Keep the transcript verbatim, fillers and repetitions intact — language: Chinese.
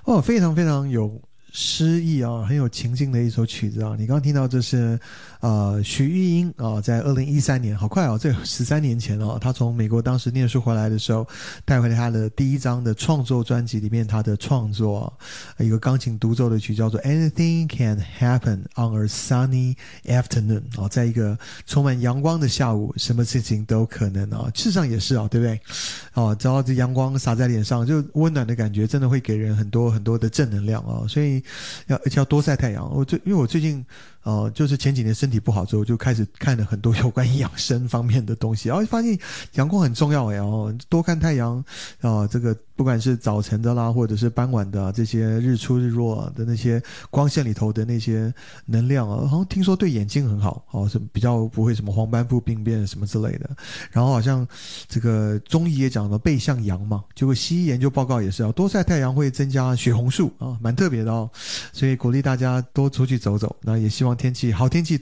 哦，非常非常有诗意啊，很有情境的一首曲子啊。你刚刚听到这是呃许玉英啊，在二零一三年，好快哦，这十三年前哦，他从美国当时念书回来的时候，带回来他的第一张的创作专辑里面，他的创作、啊、一个钢琴独奏的曲叫做 Anything Can Happen on a Sunny Afternoon 啊，在一个充满阳光的下午，什么事情都可能啊。事实上也是啊，对不对？哦，只要这阳光洒在脸上，就温暖的感觉，真的会给人很多很多的正能量啊。所以要而且要多晒太阳。我最因为我最近呃，就是前几年身体不好之后，就开始看了很多有关养生方面的东西，然后发现阳光很重要哎哦，多看太阳啊、呃，这个不管是早晨的啦，或者是傍晚的、啊、这些日出日落的那些光线里头的那些能量啊，好像听说对眼睛很好哦，是比较不会什么黄斑部病变什么之类的。然后好像这个中医也讲了背向阳嘛，结果西医研究报告也是啊，多晒太阳会增加血红素啊，蛮特别的哦。所以鼓励大家多出去走走，那也希望天气好天气